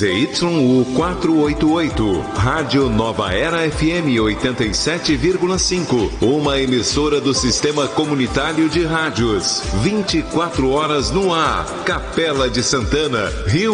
ZYU 488, Rádio Nova Era FM 87,5, uma emissora do Sistema Comunitário de Rádios, 24 horas no ar, Capela de Santana, Rio